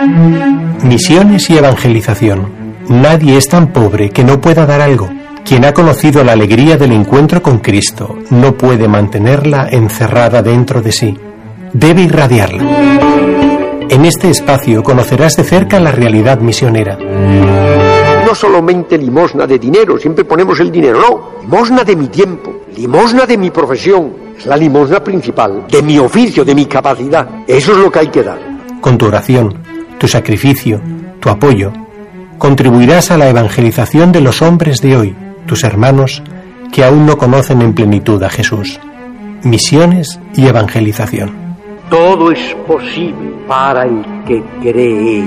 Misiones y evangelización. Nadie es tan pobre que no pueda dar algo. Quien ha conocido la alegría del encuentro con Cristo no puede mantenerla encerrada dentro de sí. Debe irradiarla. En este espacio conocerás de cerca la realidad misionera. No solamente limosna de dinero, siempre ponemos el dinero, no, limosna de mi tiempo, limosna de mi profesión, es la limosna principal, de mi oficio, de mi capacidad, eso es lo que hay que dar. Con tu oración, tu sacrificio, tu apoyo, contribuirás a la evangelización de los hombres de hoy, tus hermanos, que aún no conocen en plenitud a Jesús. Misiones y evangelización. Todo es posible para el que cree.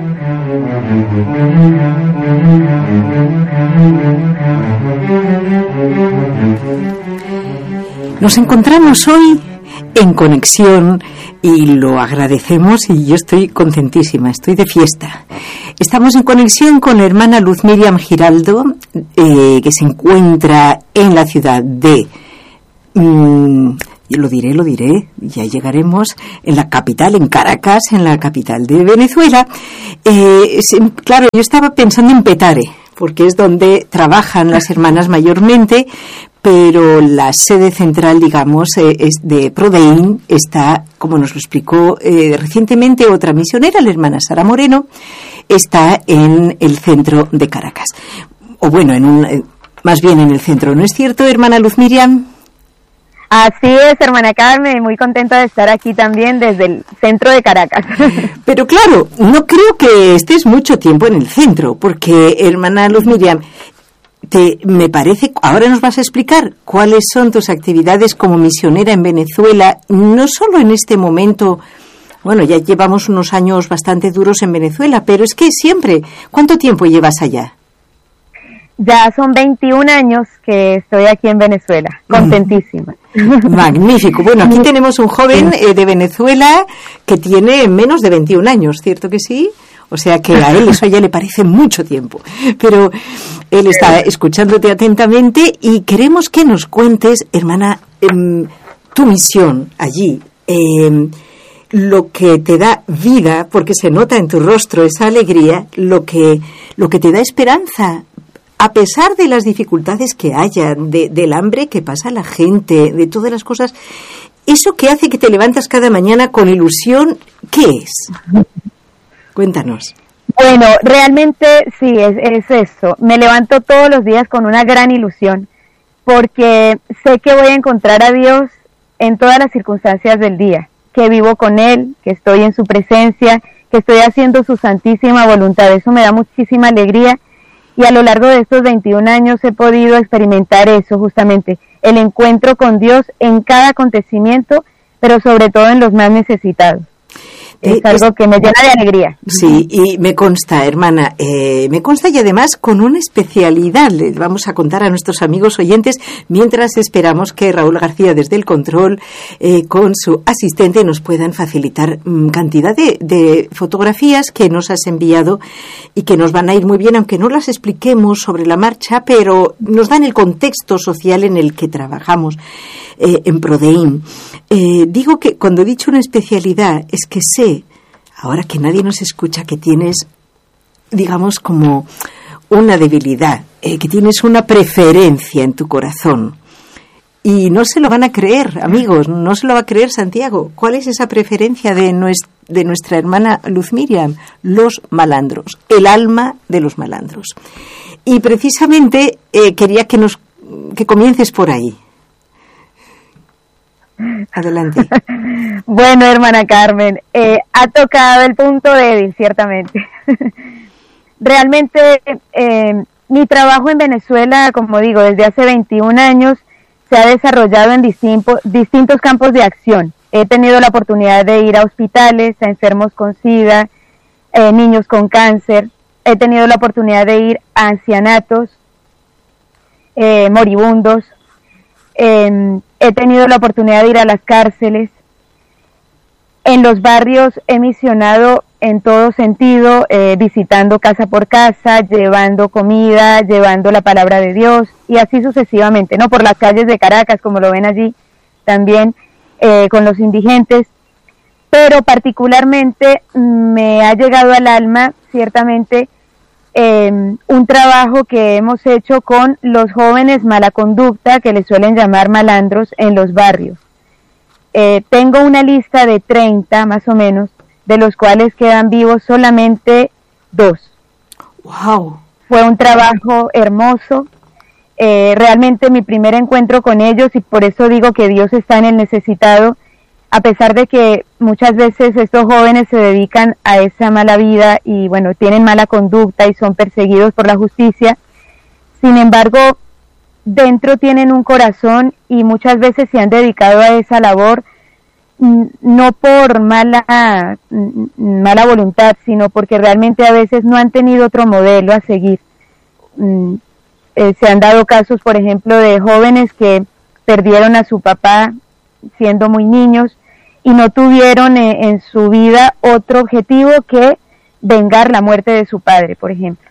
Nos encontramos hoy en conexión y lo agradecemos y yo estoy contentísima, estoy de fiesta. Estamos en conexión con la hermana Luz Miriam Giraldo, que se encuentra en la ciudad de... Lo diré, ya llegaremos en la capital, en Caracas, en la capital de Venezuela. Claro, yo estaba pensando en Petare, porque es donde trabajan las hermanas mayormente, pero la sede central, digamos, es de Prodein, está, como nos lo explicó recientemente otra misionera, la hermana Sara Moreno, está en el centro de Caracas. O bueno, más bien en el centro, ¿no es cierto, hermana Luz Miriam? Así es, hermana Carmen, muy contenta de estar aquí también desde el centro de Caracas. Pero claro, no creo que estés mucho tiempo en el centro, porque, hermana Luz Miriam, me parece, ahora nos vas a explicar cuáles son tus actividades como misionera en Venezuela, no solo en este momento. Bueno, ya llevamos unos años bastante duros en Venezuela, pero es que siempre, ¿cuánto tiempo llevas allá? Ya son 21 años que estoy aquí en Venezuela, contentísima. Magnífico. Bueno, aquí tenemos un joven de Venezuela que tiene menos de 21 años, ¿cierto que sí? O sea que a él eso ya le parece mucho tiempo. Pero él está escuchándote atentamente y queremos que nos cuentes, hermana, tu misión allí, lo que te da vida, porque se nota en tu rostro esa alegría, lo que te da esperanza. A pesar de las dificultades que haya, del hambre que pasa la gente, de todas las cosas, eso que hace que te levantas cada mañana con ilusión, ¿qué es? Cuéntanos. Bueno, realmente sí, es eso. Me levanto todos los días con una gran ilusión, porque sé que voy a encontrar a Dios en todas las circunstancias del día, que vivo con Él, que estoy en su presencia, que estoy haciendo su santísima voluntad. Eso me da muchísima alegría. Y a lo largo de estos 21 años he podido experimentar eso, justamente, el encuentro con Dios en cada acontecimiento, pero sobre todo en los más necesitados. Es algo que me llena de alegría. Sí, y me consta, hermana, me consta y además con una especialidad. Les vamos a contar a nuestros amigos oyentes mientras esperamos que Raúl García desde el control con su asistente nos puedan facilitar cantidad de fotografías que nos has enviado y que nos van a ir muy bien, aunque no las expliquemos sobre la marcha, pero nos dan el contexto social en el que trabajamos en Prodein. Digo que cuando he dicho una especialidad es que sé, ahora que nadie nos escucha, que tienes, digamos, como una debilidad, que tienes una preferencia en tu corazón. Y no se lo van a creer, amigos, no se lo va a creer Santiago. ¿Cuál es esa preferencia de nuestra hermana Luz Miriam? Los malandros, el alma de los malandros. Y precisamente quería que comiences por ahí. Adelante. Bueno, hermana Carmen, ha tocado el punto débil, ciertamente. Realmente, mi trabajo en Venezuela, como digo, desde hace 21 años, se ha desarrollado en distintos campos de acción. He tenido la oportunidad de ir a hospitales, a enfermos con SIDA, niños con cáncer. He tenido la oportunidad de ir a ancianatos, moribundos. He tenido la oportunidad de ir a las cárceles. En los barrios he misionado en todo sentido, visitando casa por casa, llevando comida, llevando la palabra de Dios y así sucesivamente, ¿no? Por las calles de Caracas, como lo ven allí, también con los indigentes. pero particularmente me ha llegado al alma, ciertamente, un trabajo que hemos hecho con los jóvenes mala conducta, que les suelen llamar malandros, en los barrios. Tengo una lista de 30, más o menos, de los cuales quedan vivos solamente 2. ¡Wow! Fue un trabajo hermoso, realmente mi primer encuentro con ellos, y por eso digo que Dios está en el necesitado, a pesar de que muchas veces estos jóvenes se dedican a esa mala vida y bueno, tienen mala conducta y son perseguidos por la justicia. Sin embargo, dentro tienen un corazón y muchas veces se han dedicado a esa labor, no por mala voluntad, sino porque realmente a veces no han tenido otro modelo a seguir. Se han dado casos, por ejemplo, de jóvenes que perdieron a su papá siendo muy niños y no tuvieron en su vida otro objetivo que vengar la muerte de su padre, por ejemplo.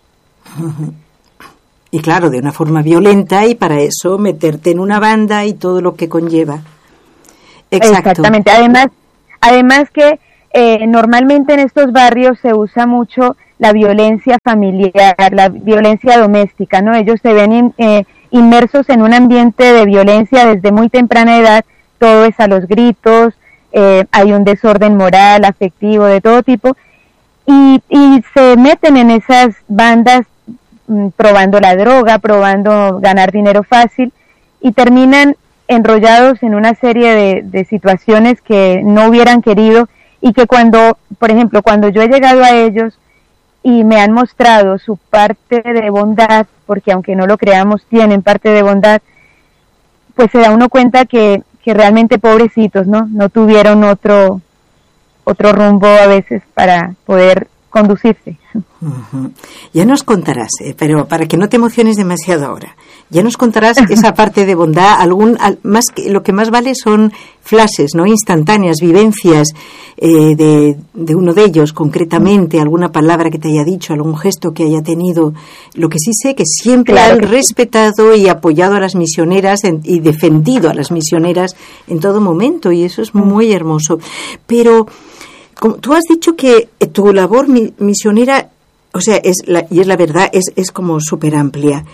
Y claro, de una forma violenta, y para eso meterte en una banda y todo lo que conlleva. Exacto. Exactamente. Además que normalmente en estos barrios se usa mucho la violencia familiar, la violencia doméstica, ¿no? Ellos se ven inmersos en un ambiente de violencia desde muy temprana edad. Todo es a los gritos, hay un desorden moral, afectivo, de todo tipo, y se meten en esas bandas probando la droga, probando ganar dinero fácil, y terminan enrollados en una serie de situaciones que no hubieran querido, y que cuando, por ejemplo, cuando yo he llegado a ellos y me han mostrado su parte de bondad, porque aunque no lo creamos, tienen parte de bondad, pues se da uno cuenta que realmente pobrecitos, no tuvieron otro rumbo a veces para poder conducirse. Uh-huh. Ya nos contarás, pero para que no te emociones demasiado ahora, ya nos contarás esa parte de bondad, más que lo que más vale son flashes, ¿no? Instantáneas, vivencias de uno de ellos, concretamente, alguna palabra que te haya dicho, algún gesto que haya tenido. Lo que sí sé que siempre han respetado y apoyado a las misioneras y defendido a las misioneras en todo momento, y eso es muy hermoso. Pero como tú has dicho que tu labor misionera, o sea, es la verdad, es como súper amplia.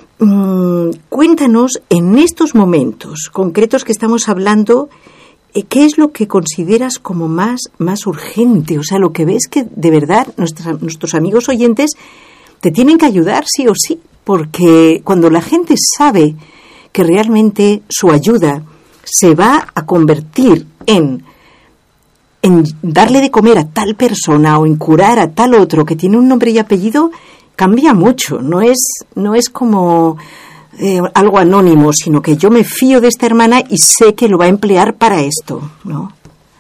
Cuéntanos, en estos momentos concretos que estamos hablando, ¿qué es lo que consideras como más urgente? O sea, lo que ves que de verdad nuestros amigos oyentes te tienen que ayudar sí o sí, porque cuando la gente sabe que realmente su ayuda se va a convertir en darle de comer a tal persona o en curar a tal otro que tiene un nombre y apellido, cambia mucho. No es como algo anónimo, sino que yo me fío de esta hermana y sé que lo va a emplear para esto, ¿no?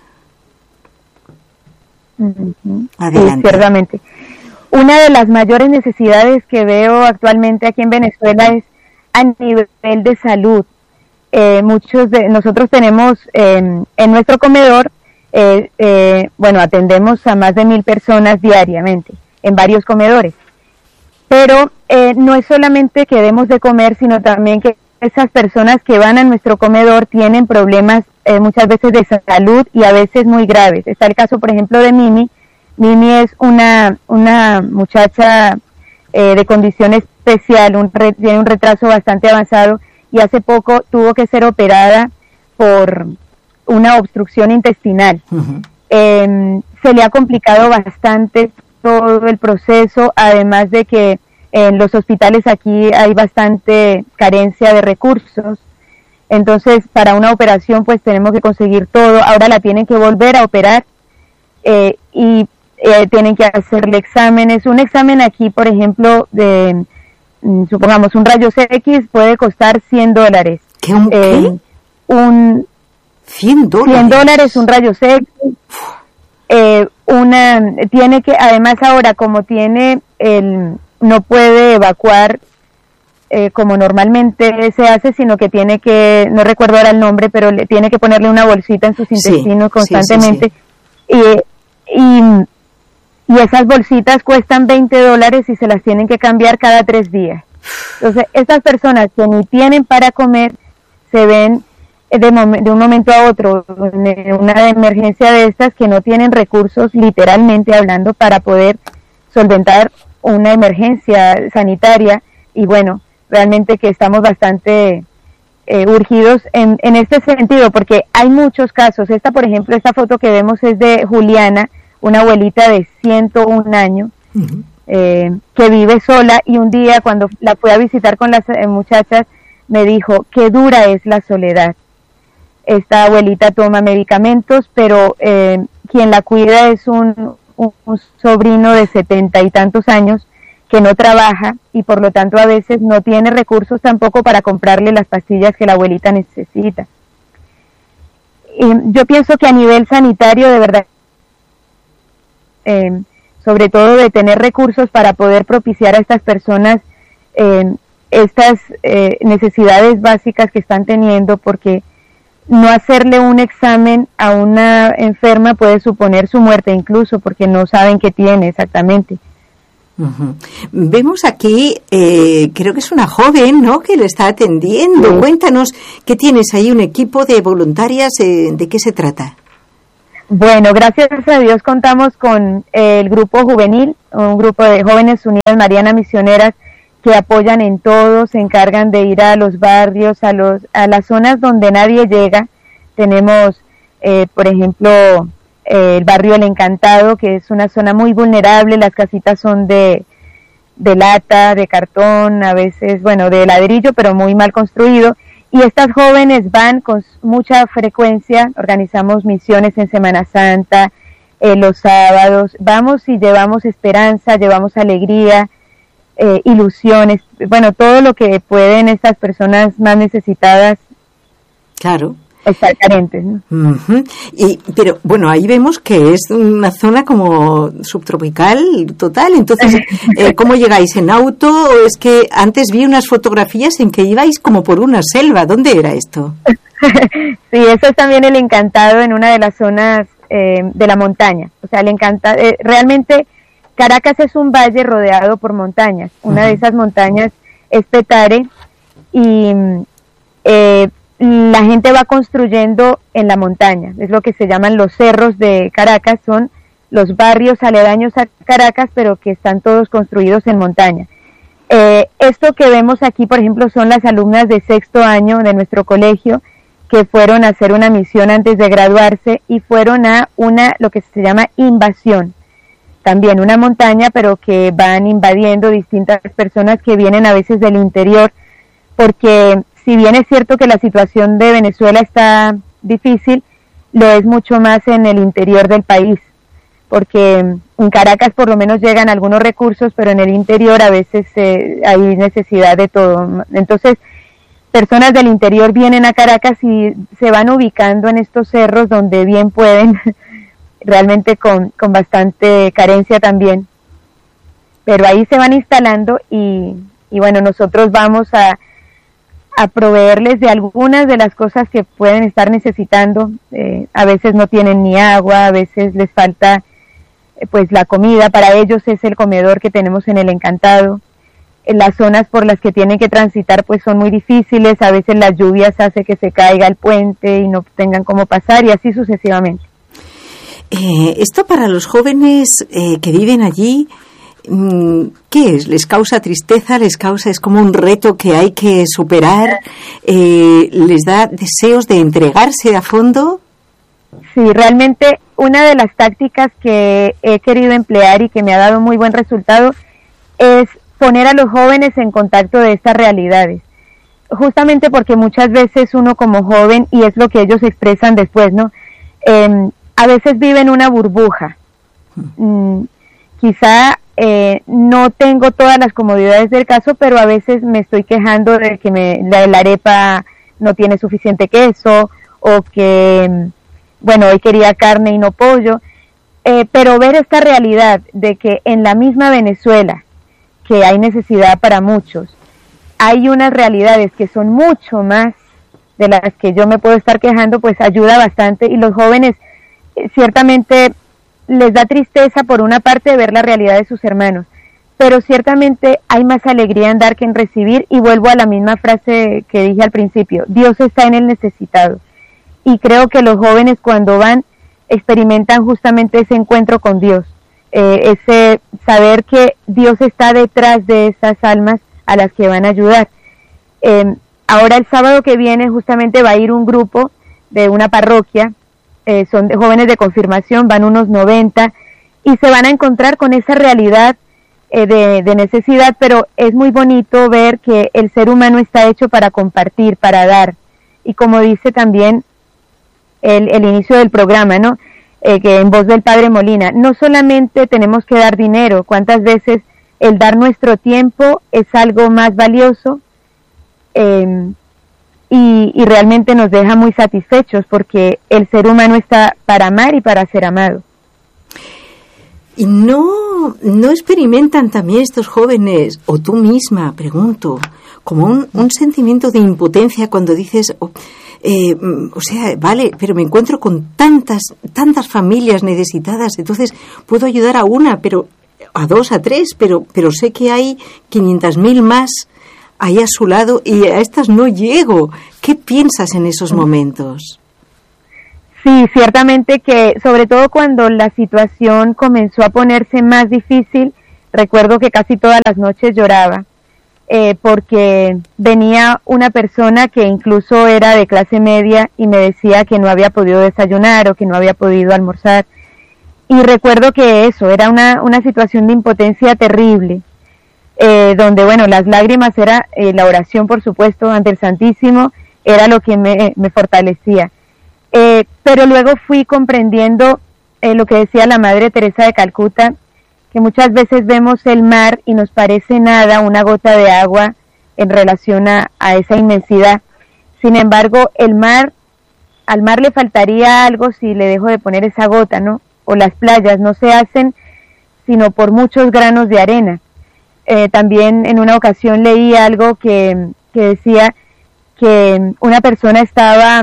Uh-huh. Adelante. Sí, ciertamente. Una de las mayores necesidades que veo actualmente aquí en Venezuela es a nivel de salud. Muchos de nosotros tenemos en nuestro comedor, atendemos a más de 1,000 personas diariamente en varios comedores, pero no es solamente que demos de comer, sino también que esas personas que van a nuestro comedor tienen problemas muchas veces de salud y a veces muy graves. Está el caso, por ejemplo, de Mimi. Mimi es una muchacha de condición especial, tiene un retraso bastante avanzado, y hace poco tuvo que ser operada por una obstrucción intestinal. Uh-huh. Se le ha complicado bastante todo el proceso, además de que en los hospitales aquí hay bastante carencia de recursos. Entonces, para una operación pues tenemos que conseguir todo. Ahora la tienen que volver a operar y tienen que hacerle exámenes. Un examen aquí, por ejemplo, supongamos un rayos X puede costar $100. ¿Qué? $100. $100 un rayos X. Tiene que, además ahora como no puede evacuar como normalmente se hace, sino que tiene que, no recuerdo ahora el nombre, pero tiene que ponerle una bolsita en sus intestinos constantemente. Sí. Y esas bolsitas cuestan $20 y se las tienen que cambiar cada 3 días. Entonces, estas personas que ni tienen para comer se ven de un momento a otro, en una emergencia de estas, que no tienen recursos, literalmente hablando, para poder solventar una emergencia sanitaria. Y bueno, realmente que estamos bastante urgidos en este sentido, porque hay muchos casos. Por ejemplo, esta foto que vemos es de Juliana, una abuelita de 101 años, uh-huh. Que vive sola, y un día cuando la fui a visitar con las muchachas, me dijo, qué dura es la soledad. Esta abuelita toma medicamentos, pero quien la cuida es un sobrino de 70 y tantos años, que no trabaja y por lo tanto a veces no tiene recursos tampoco para comprarle las pastillas que la abuelita necesita. Yo pienso que a nivel sanitario, de verdad, sobre todo de tener recursos para poder propiciar a estas personas estas necesidades básicas que están teniendo, porque no hacerle un examen a una enferma puede suponer su muerte incluso, porque no saben qué tiene exactamente. Uh-huh. Vemos aquí, creo que es una joven, ¿no?, que le está atendiendo. Sí. Cuéntanos, ¿qué tienes ahí? ¿Un equipo de voluntarias? ¿De qué se trata? Bueno, gracias a Dios contamos con el grupo juvenil, un grupo de jóvenes unidas Mariana Misioneras, que apoyan en todo, se encargan de ir a los barrios, a las zonas donde nadie llega. Tenemos, por ejemplo, el barrio El Encantado, que es una zona muy vulnerable. Las casitas son de lata, de cartón, a veces, bueno, de ladrillo, pero muy mal construido. Y estas jóvenes van con mucha frecuencia, organizamos misiones en Semana Santa, los sábados, vamos y llevamos esperanza, llevamos alegría, ilusiones, bueno, todo lo que pueden estas personas más necesitadas. Claro. Estar carentes, ¿no? Uh-huh. Pero bueno, ahí vemos que es una zona como subtropical total. Entonces, ¿cómo llegáis? ¿En auto? ¿O es que antes vi unas fotografías en que ibais como por una selva? ¿Dónde era esto? Sí, eso es también El Encantado, en una de las zonas de la montaña. O sea, realmente Caracas es un valle rodeado por montañas. Una de esas montañas es Petare, y la gente va construyendo en la montaña. Es lo que se llaman los cerros de Caracas, son los barrios aledaños a Caracas, pero que están todos construidos en montaña. Esto que vemos aquí, por ejemplo, son las alumnas de 6º año de nuestro colegio, que fueron a hacer una misión antes de graduarse, y fueron a lo que se llama invasión. También una montaña, pero que van invadiendo distintas personas que vienen a veces del interior, porque si bien es cierto que la situación de Venezuela está difícil, lo es mucho más en el interior del país, porque en Caracas por lo menos llegan algunos recursos, pero en el interior a veces hay necesidad de todo. Entonces, personas del interior vienen a Caracas y se van ubicando en estos cerros donde bien pueden, realmente con bastante carencia también, pero ahí se van instalando y bueno, nosotros vamos a proveerles de algunas de las cosas que pueden estar necesitando. A veces no tienen ni agua, a veces les falta pues la comida. Para ellos es el comedor que tenemos en El Encantado. Las zonas por las que tienen que transitar pues son muy difíciles, a veces las lluvias hace que se caiga el puente y no tengan cómo pasar, y así sucesivamente. Esto para los jóvenes que viven allí, ¿qué es? ¿Les causa tristeza? ¿Es como un reto que hay que superar? ¿Les da deseos de entregarse a fondo? Sí, realmente una de las tácticas que he querido emplear y que me ha dado muy buen resultado es poner a los jóvenes en contacto de estas realidades. Justamente porque muchas veces uno como joven, y es lo que ellos expresan después, ¿no? A veces vive en una burbuja. Quizá no tengo todas las comodidades del caso, pero a veces me estoy quejando de que la arepa no tiene suficiente queso, o que, bueno, hoy quería carne y no pollo, pero ver esta realidad de que en la misma Venezuela, que hay necesidad para muchos, hay unas realidades que son mucho más de las que yo me puedo estar quejando, pues ayuda bastante. Y los jóvenes ciertamente les da tristeza por una parte ver la realidad de sus hermanos, pero ciertamente hay más alegría en dar que en recibir, y vuelvo a la misma frase que dije al principio: Dios está en el necesitado. Y creo que los jóvenes, cuando van, experimentan justamente ese encuentro con Dios, ese saber que Dios está detrás de esas almas a las que van a ayudar. Ahora el sábado que viene justamente va a ir un grupo de una parroquia, son jóvenes de confirmación, van unos 90, y se van a encontrar con esa realidad de necesidad, pero es muy bonito ver que el ser humano está hecho para compartir, para dar. Y como dice también el inicio del programa, ¿no? Que en voz del Padre Molina, no solamente tenemos que dar dinero, cuántas veces el dar nuestro tiempo es algo más valioso, y realmente nos deja muy satisfechos, porque el ser humano está para amar y para ser amado. ¿Y no experimentan también estos jóvenes, o tú misma, pregunto, como un sentimiento de impotencia cuando dices, o sea, vale, pero me encuentro con tantas familias necesitadas, entonces puedo ayudar a una, pero a dos, a tres, pero sé que hay 500.000 más ahí a su lado y a estas no llego? ¿Qué piensas en esos momentos? Sí, ciertamente que sobre todo cuando la situación comenzó a ponerse más difícil, recuerdo que casi todas las noches lloraba, porque venía una persona que incluso era de clase media y me decía que no había podido desayunar o que no había podido almorzar, y recuerdo que eso era una situación de impotencia terrible, donde bueno, las lágrimas era la oración, por supuesto, ante el Santísimo, era lo que me fortalecía. Pero luego fui comprendiendo lo que decía la Madre Teresa de Calcuta, que muchas veces vemos el mar y nos parece nada, una gota de agua en relación a esa inmensidad. Sin embargo, al mar le faltaría algo si le dejo de poner esa gota, ¿no? O las playas no se hacen sino por muchos granos de arena. También en una ocasión leí algo que decía que una persona estaba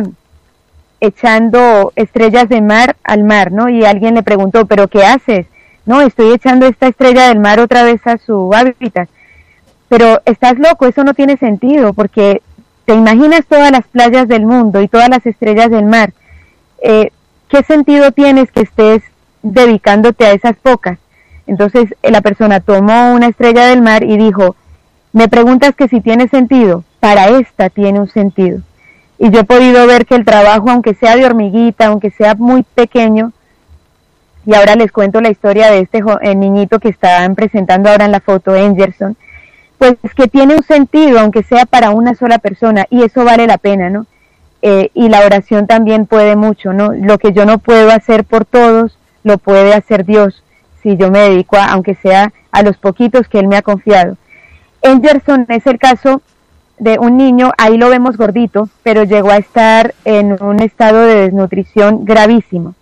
echando estrellas de mar al mar, ¿no? Y alguien le preguntó, ¿pero qué haces? No, estoy echando esta estrella del mar otra vez a su hábitat. Pero estás loco, eso no tiene sentido, porque te imaginas todas las playas del mundo y todas las estrellas del mar. ¿Qué sentido tienes que estés dedicándote a esas pocas? Entonces la persona tomó una estrella del mar y dijo, me preguntas que si tiene sentido, para esta tiene un sentido. Y yo he podido ver que el trabajo, aunque sea de hormiguita, aunque sea muy pequeño, y ahora les cuento la historia de este niñito que están presentando ahora en la foto, Engerson, pues que tiene un sentido, aunque sea para una sola persona, y eso vale la pena, ¿no? Y la oración también puede mucho, ¿no? Lo que yo no puedo hacer por todos, lo puede hacer Dios, si yo me dedico aunque sea a los poquitos que Él me ha confiado. Engerson es el caso de un niño, ahí lo vemos gordito, pero llegó a estar en un estado de desnutrición gravísimo.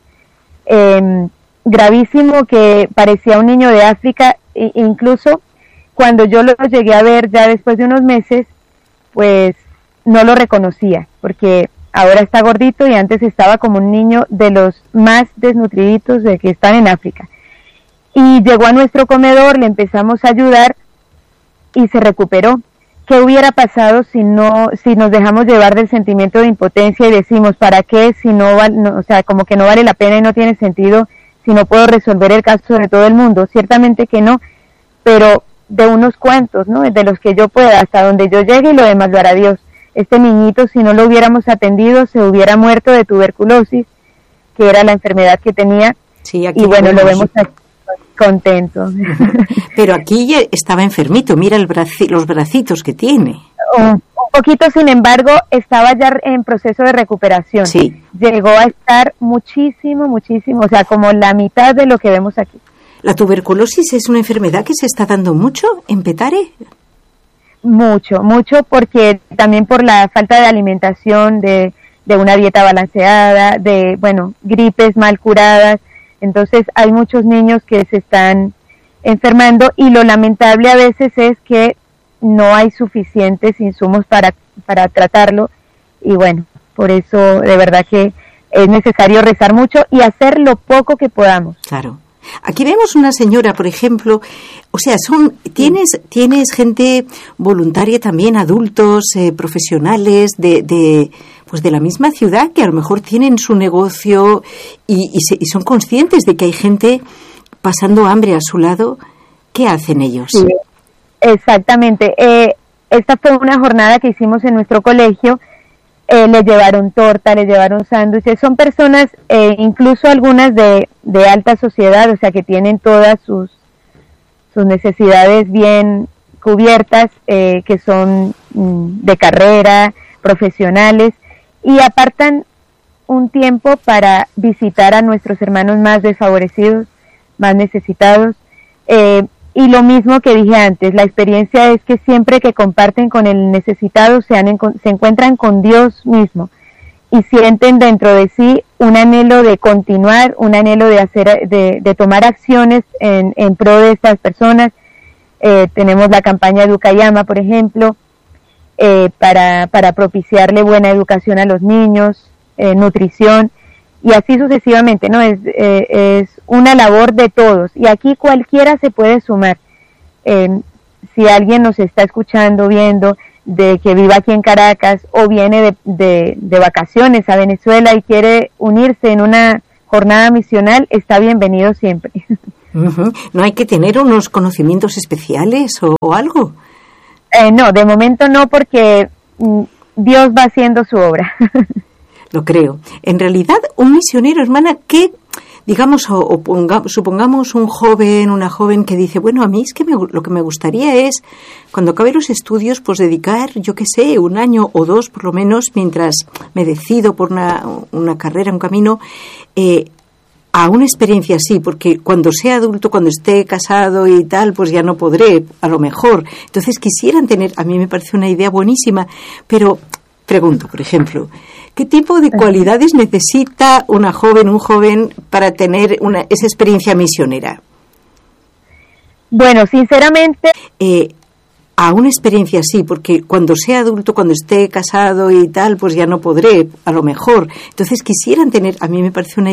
Gravísimo, que parecía un niño de África, e incluso cuando yo lo llegué a ver ya después de unos meses, pues no lo reconocía, porque ahora está gordito y antes estaba como un niño de los más desnutriditos de que están en África. Y llegó a nuestro comedor, le empezamos a ayudar y se recuperó. ¿Qué hubiera pasado si nos dejamos llevar del sentimiento de impotencia y decimos, ¿para qué? Si o sea, como que no vale la pena y no tiene sentido, si no puedo resolver el caso de todo el mundo. Ciertamente que no, pero de unos cuantos, ¿no? De los que yo pueda, hasta donde yo llegue, y lo demás lo hará Dios. Este niñito, si no lo hubiéramos atendido, se hubiera muerto de tuberculosis, que era la enfermedad que tenía. Sí, aquí y bueno, lo vemos aquí contento. Pero aquí ya estaba enfermito, mira los bracitos que tiene. Un poquito, sin embargo, estaba ya en proceso de recuperación. Sí. Llegó a estar muchísimo, o sea, como la mitad de lo que vemos aquí. ¿La tuberculosis es una enfermedad que se está dando mucho en Petare? Mucho, porque también por la falta de alimentación, de una dieta balanceada, de, bueno, gripes mal curadas. Entonces hay muchos niños que se están enfermando, y lo lamentable a veces es que no hay suficientes insumos para tratarlo, y bueno, por eso de verdad que es necesario rezar mucho y hacer lo poco que podamos. Claro. Aquí vemos una señora, por ejemplo, o sea, tienes gente voluntaria también, adultos, profesionales de la misma ciudad que a lo mejor tienen su negocio y son conscientes de que hay gente pasando hambre a su lado. ¿Qué hacen ellos? Sí, exactamente. Esta fue una jornada que hicimos en nuestro colegio. Les llevaron torta, les llevaron sándwiches. Son personas, incluso algunas de alta sociedad, o sea, que tienen todas sus necesidades bien cubiertas, que son de carrera, profesionales, y apartan un tiempo para visitar a nuestros hermanos más desfavorecidos, más necesitados. Y lo mismo que dije antes, la experiencia es que siempre que comparten con el necesitado se encuentran con Dios mismo y sienten dentro de sí un anhelo de continuar, un anhelo de tomar acciones en pro de estas personas. Tenemos la campaña Educayama, por ejemplo, para propiciarle buena educación a los niños, nutrición, y así sucesivamente, ¿no? Es una labor de todos, y aquí cualquiera se puede sumar. Si alguien nos está escuchando, viendo, de que viva aquí en Caracas o viene de vacaciones a Venezuela y quiere unirse en una jornada misional, está bienvenido siempre. Uh-huh. ¿No hay que tener unos conocimientos especiales o algo? No, de momento no, porque Dios va haciendo su obra. Lo creo. En realidad, un misionero, hermana, que, digamos, supongamos un joven, una joven que dice, bueno, a mí es que lo que me gustaría es, cuando acabe los estudios, pues dedicar, yo qué sé, 1 año o 2 por lo menos, mientras me decido por una carrera, un camino, a una experiencia así, porque cuando sea adulto, cuando esté casado y tal, pues ya no podré, a lo mejor. Entonces quisieran tener, a mí me parece una idea buenísima, pero pregunto, por ejemplo, ¿qué tipo de cualidades necesita una joven, un joven para tener esa experiencia misionera? Bueno, sinceramente, a una experiencia así, porque cuando sea adulto, cuando esté casado y tal, pues ya no podré, a lo mejor. Entonces quisieran tener, a mí me parece una